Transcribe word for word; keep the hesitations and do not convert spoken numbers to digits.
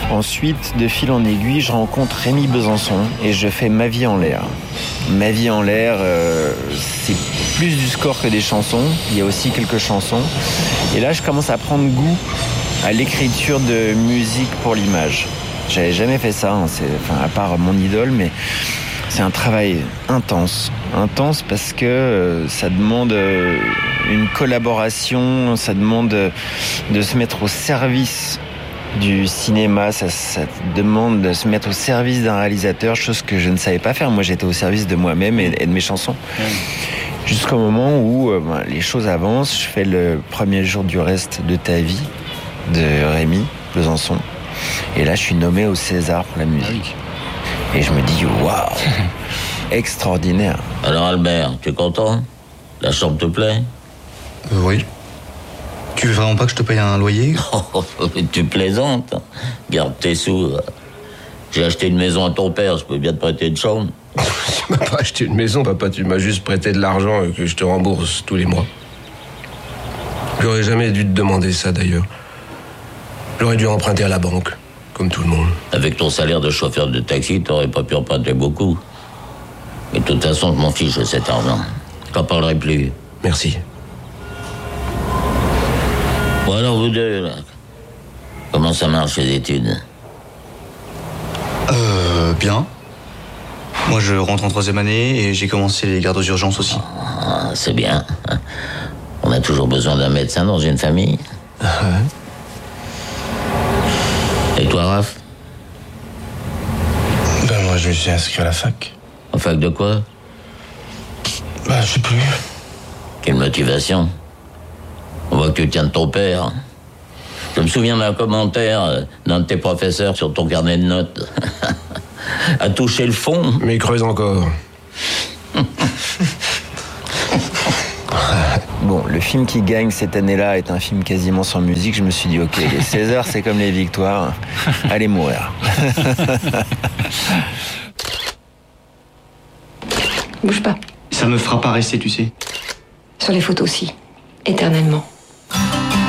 Ensuite, de fil en aiguille, je rencontre Rémi Besançon et je fais Ma vie en l'air. Ma vie en l'air, euh, c'est plus du score que des chansons. Il y a aussi quelques chansons. Et là, je commence à prendre goût à l'écriture de musique pour l'image. J'avais jamais fait ça, hein, c'est, enfin, à part mon idole, mais c'est un travail intense. Intense parce que euh, ça demande euh, une collaboration, ça demande euh, de se mettre au service du cinéma, ça, ça demande de se mettre au service d'un réalisateur, chose que je ne savais pas faire. Moi, j'étais au service de moi-même et, et de mes chansons. Mmh. Jusqu'au moment où euh, ben, les choses avancent. Je fais le premier jour du reste de ta vie de Rémi Besançon. Et là, je suis nommé au César pour la musique. Et je me dis, waouh, extraordinaire. Alors Albert, tu es content? La chambre te plaît? euh, Oui. Tu veux vraiment pas que je te paye un loyer? Oh, tu plaisantes. Garde tes sous. J'ai acheté une maison à ton père, je peux bien te prêter une chambre. Tu m'as pas acheté une maison, papa, tu m'as juste prêté de l'argent et que je te rembourse tous les mois. J'aurais jamais dû te demander ça, d'ailleurs. J'aurais dû emprunter à la banque, comme tout le monde. Avec ton salaire de chauffeur de taxi, t'aurais pas pu emprunter beaucoup. Mais de toute façon, je m'en fiche de cet argent. Je t'en parlerai plus. Merci. Bon, alors vous deux, là, comment ça marche les études? Euh, bien. Moi, je rentre en troisième année et j'ai commencé les gardes aux urgences aussi. Ah, c'est bien. On a toujours besoin d'un médecin dans une famille. Ah ouais. Et toi, Raph? Ben, moi, je me suis inscrit à la fac. En fac de quoi? Ben, je sais plus. Quelle motivation? On voit que tu tiens de ton père. Je me souviens d'un commentaire d'un de tes professeurs sur ton carnet de notes. À toucher le fond. Mais creuse encore. Bon, le film qui gagne cette année-là est un film quasiment sans musique. Je me suis dit, ok, les Césars, c'est comme les victoires. Allez mourir. Bouge pas. Ça me fera pas rester, tu sais. Sur les photos aussi. Éternellement.